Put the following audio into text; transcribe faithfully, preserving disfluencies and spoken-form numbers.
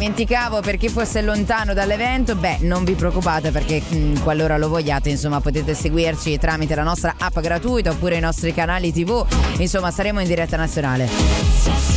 dimenticavo, per chi fosse lontano dall'evento, beh, non vi preoccupate perché mh, qualora lo vogliate, insomma, potete seguirci tramite la nostra app gratuita oppure i nostri canali tivù, insomma, saremo in diretta nazionale.